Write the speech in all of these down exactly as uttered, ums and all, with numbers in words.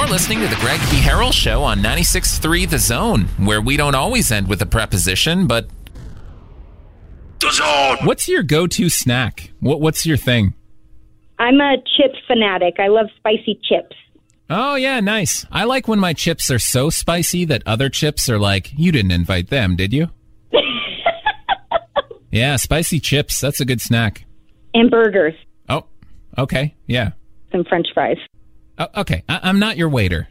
listening to the Greg P. Harrell Show on ninety-six point three The Zone, where we don't always end with a preposition, but... The Zone! What's your go-to snack? What What's your thing? I'm a chip fanatic. I love spicy chips. Oh, yeah, nice. I like when my chips are so spicy that other chips are like, you didn't invite them, did you? Yeah, spicy chips. That's a good snack. And burgers. Oh, okay, yeah. Some French fries. Oh, okay, I- I'm not your waiter.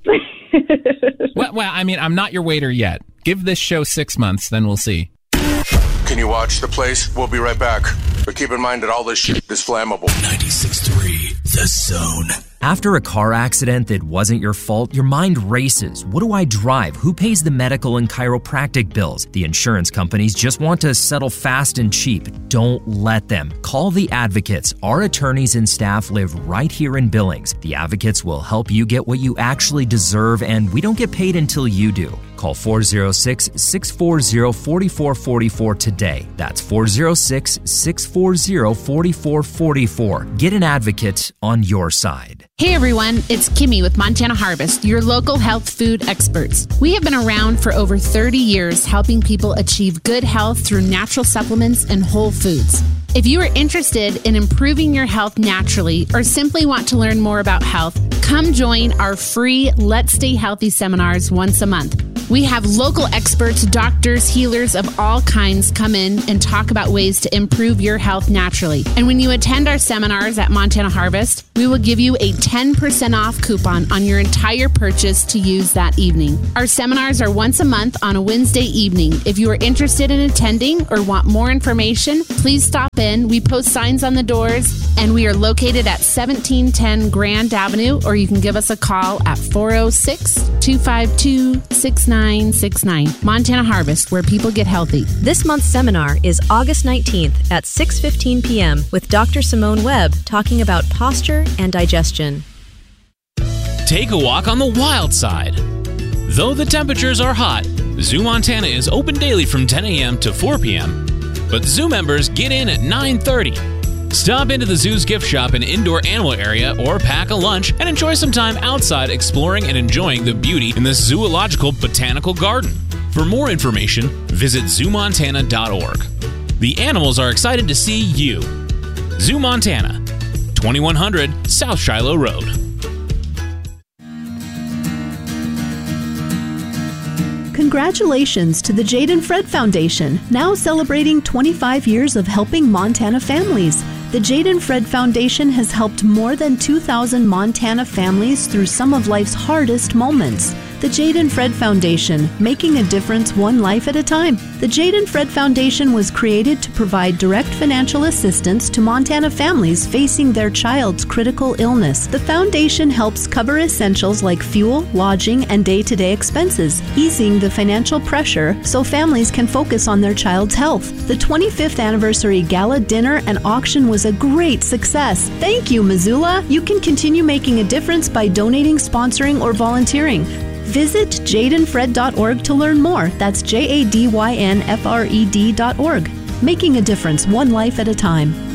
well, well, I mean, I'm not your waiter yet. Give this show six months, then we'll see. Can you watch the place? We'll be right back. But keep in mind that all this shit is flammable. ninety-six point three The Zone. After a car accident that wasn't your fault, your mind races. What do I drive? Who pays the medical and chiropractic bills? The insurance companies just want to settle fast and cheap. Don't let them. Call the Advocates. Our attorneys and staff live right here in Billings. The Advocates will help you get what you actually deserve, and we don't get paid until you do. Call four oh six, six four zero, four four four four today. That's four oh six, six four zero, four four four four. Get an Advocate on your side. Hey everyone, it's Kimmy with Montana Harvest, your local health food experts. We have been around for over thirty years helping people achieve good health through natural supplements and whole foods. If you are interested in improving your health naturally or simply want to learn more about health, come join our free Let's Stay Healthy seminars once a month. We have local experts, doctors, healers of all kinds come in and talk about ways to improve your health naturally. And when you attend our seminars at Montana Harvest, we will give you a ten percent off coupon on your entire purchase to use that evening. Our seminars are once a month on a Wednesday evening. If you are interested in attending or want more information, please stop in. We post signs on the doors, and we are located at seventeen ten Grand Avenue, or you can give us a call at four oh six, two five two, six nine six nine. Montana Harvest, where people get healthy. This month's seminar is August nineteenth at six fifteen p.m. with Doctor Simone Webb talking about posture and digestion. Take a walk on the wild side. Though the temperatures are hot, Zoo Montana is open daily from ten a.m. to four p.m., but Zoo members get in at nine thirty. Stop into the zoo's gift shop and indoor animal area or pack a lunch and enjoy some time outside exploring and enjoying the beauty in the Zoological Botanical Garden. For more information, visit zoo montana dot org. The animals are excited to see you. Zoo Montana, twenty-one hundred South Shiloh Road. Congratulations to the Jade and Fred Foundation, now celebrating twenty-five years of helping Montana families. The Jade and Fred Foundation has helped more than two thousand Montana families through some of life's hardest moments. The Jade and Fred Foundation, making a difference one life at a time. The Jade and Fred Foundation was created to provide direct financial assistance to Montana families facing their child's critical illness. The foundation helps cover essentials like fuel, lodging, and day-to-day expenses, easing the financial pressure so families can focus on their child's health. The twenty-fifth anniversary gala dinner and auction was a great success. Thank you, Missoula. You can continue making a difference by donating, sponsoring, or volunteering. Visit jade and fred dot org to learn more. That's J A D Y N F R E D dot org. Making a difference one life at a time.